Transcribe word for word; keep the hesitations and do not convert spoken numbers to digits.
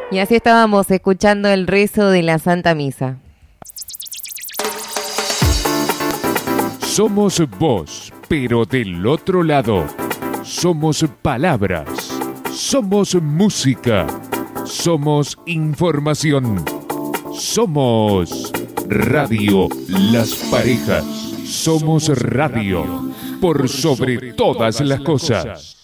Y así estábamos escuchando el rezo de la Santa Misa. Somos voz, pero del otro lado. Somos palabras. Somos música. Somos información. Somos Radio Las Parejas. Somos radio por sobre todas las cosas.